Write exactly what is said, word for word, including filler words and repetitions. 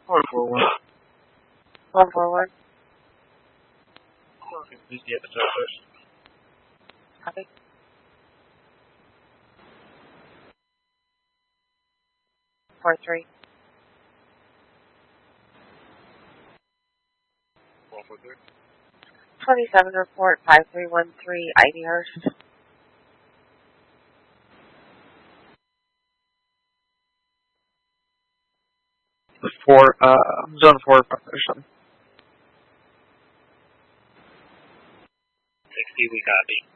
One four one. One four one. Please get the surface. Copy. Four three. One four three. Twenty-seven report five three one three Ivyhurst. Four, uh, zone four position. Sixty, we copy.